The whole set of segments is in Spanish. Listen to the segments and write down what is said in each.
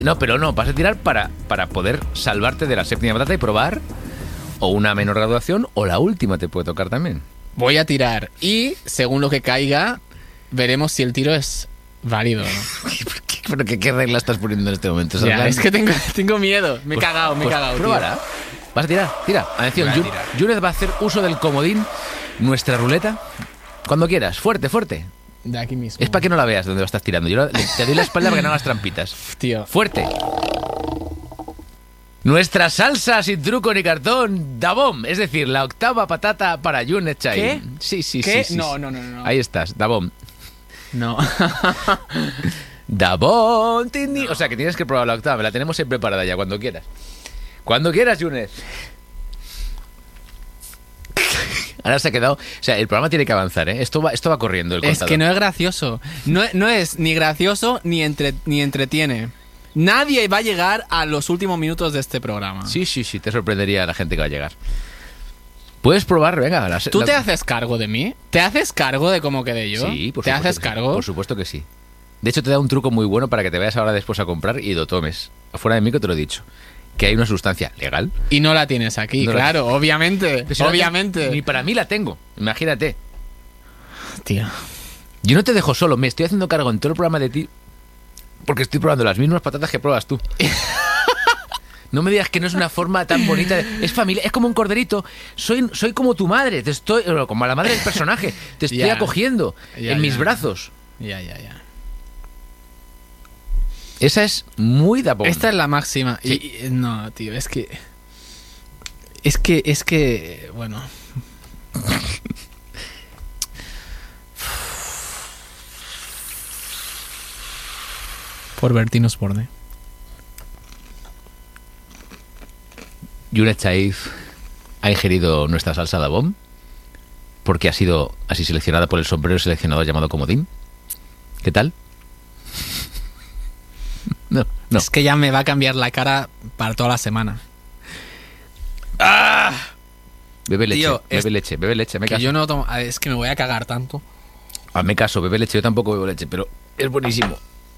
No, pero no, vas a tirar para poder salvarte de la séptima patata y probar o una menor graduación o la última te puede tocar también. Voy a tirar y, según lo que caiga, veremos si el tiro es válido o no. ¿Pero qué regla estás poniendo en este momento? Ya, es que tengo miedo. Me he cagado, Pruébala. Vas a tirar, tira. Atención, Yunez va a hacer uso del comodín, nuestra ruleta. Cuando quieras, fuerte, fuerte. De aquí mismo. Es para que no la veas donde lo estás tirando. Yo te doy la espalda para que no hagas trampitas. Tío. Fuerte. Nuestra salsa sin truco ni cartón, Dabom. Es decir, la octava patata para Yunez Chain. ¿Qué? Sí. ¿Qué? Sí. No. Ahí estás, Dabom. No. Dabom. Tini. O sea, que tienes que probar la octava. La tenemos preparada ya, cuando quieras. Cuando quieras, Yunez. Ahora se ha quedado... O sea, el programa tiene que avanzar, ¿eh? Esto va corriendo el contador. Es que no es gracioso. No es ni gracioso ni entretiene. Nadie va a llegar a los últimos minutos de este programa. Sí. Te sorprendería la gente que va a llegar. Puedes probar, venga. ¿Tú te haces cargo de mí? ¿Te haces cargo de cómo quedé yo? Sí, por supuesto. ¿Te haces que cargo? Sí. Por supuesto que sí. De hecho, te da un truco muy bueno para que te vayas ahora después a comprar y lo tomes. Afuera de mí que te lo he dicho. Que hay una sustancia legal. Y no la tienes aquí, no claro, obviamente. Obviamente. Ni para mí la tengo. Imagínate. Tío. Yo no te dejo solo. Me estoy haciendo cargo en todo el programa de ti. Porque estoy probando las mismas patatas que pruebas tú. No me digas que no es una forma tan bonita. Es familia, es como un corderito. Soy como tu madre. Como la madre del personaje. Te estoy acogiendo en mis brazos. Ya. Esa es muy Dabom. Esta es la máxima. Sí. No, tío, es que... Bueno. Por Bertín Osborne. Yunez Chaif ha ingerido nuestra salsa Dabom porque ha sido así seleccionada por el sombrero seleccionador llamado comodín. ¿Qué tal? No. Es que ya me va a cambiar la cara para toda la semana. ¡Ah! Bebe leche, Tío, bebe leche, me caso. Yo no tomo... Es que me voy a cagar tanto. Me caso, bebe leche, yo tampoco bebo leche, pero es buenísimo.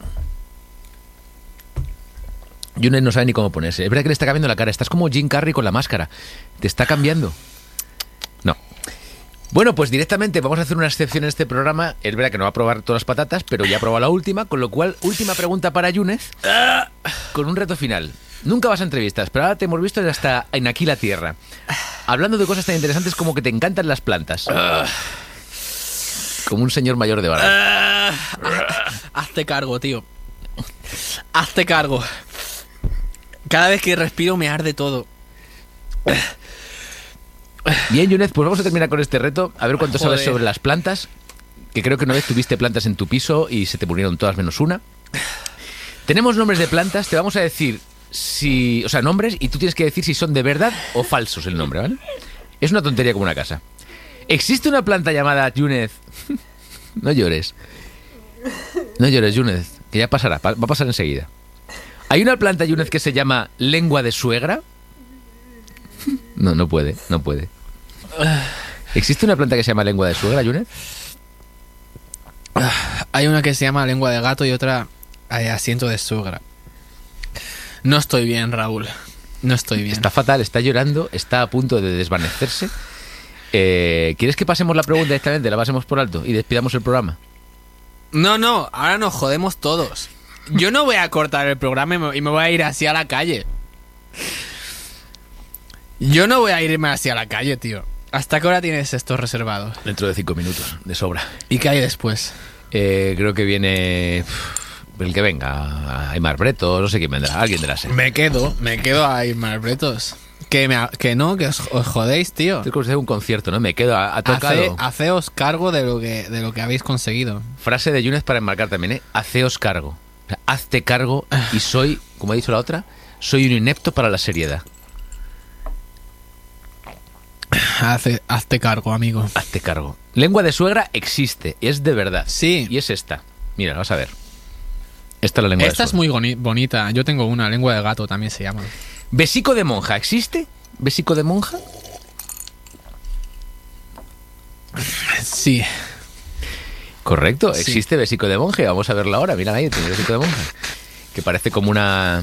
Yunez no sabe ni cómo ponerse. Es verdad que le está cambiando la cara. Estás como Jim Carrey con la máscara. Te está cambiando. No. Bueno, pues directamente vamos a hacer una excepción en este programa. Es verdad que no va a probar todas las patatas, pero ya ha probado la última, con lo cual, última pregunta para Yunez, con un reto final. Nunca vas a entrevistas, pero ahora te hemos visto hasta en Aquí la Tierra. Hablando de cosas tan interesantes como que te encantan las plantas. Como un señor mayor de barra. Hazte cargo, tío. Hazte cargo. Cada vez que respiro me arde todo. Bien, Yunez, pues vamos a terminar con este reto. A ver cuánto sabes sobre las plantas. Que creo que una vez tuviste plantas en tu piso y se te murieron todas menos una. Tenemos nombres de plantas. Te vamos a decir si... O sea, nombres, y tú tienes que decir si son de verdad o falsos el nombre, ¿vale? Es una tontería como una casa. ¿Existe una planta llamada Yunez? No llores. No llores, Yunez, que ya pasará. Va a pasar enseguida. ¿Hay una planta, Yunez, que se llama lengua de suegra? No puede. ¿Existe una planta que se llama lengua de suegra, Yunez? Hay una que se llama lengua de gato y otra asiento de suegra. No estoy bien, Raúl. No estoy bien. Está fatal, está llorando, está a punto de desvanecerse. ¿Quieres que pasemos la pregunta directamente? La pasemos por alto y despidamos el programa. No, ahora nos jodemos todos. Yo no voy a cortar el programa y me voy a ir así a la calle. Yo no voy a irme así a la calle, tío. ¿Hasta qué hora tienes esto reservado? Dentro de 5 minutos, de sobra. ¿Y qué hay después? Creo que viene... el que venga. Aymar Bretos, no sé quién vendrá. Alguien de la serie. Me quedo a Aymar Bretos. Que os jodéis, tío. Es como si fuera un concierto, ¿no? Me quedo a tocado. Haceos cargo de lo que habéis conseguido. Frase de Yunez para enmarcar también, ¿eh? Haceos cargo. O sea, hazte cargo y soy, como ha dicho la otra, soy un inepto para la seriedad. Hazte cargo, amigo. Hazte cargo. Lengua de suegra existe, es de verdad. Sí. Y es esta. Mira, vas a ver. Esta es la lengua de suegra. Esta es muy bonita. Yo tengo una, lengua de gato también se llama. ¿Besico de monja existe? ¿Besico de monja? Sí. Correcto, existe besico de monje. Vamos a verlo ahora. Mira ahí, tiene besico de monja. que parece como una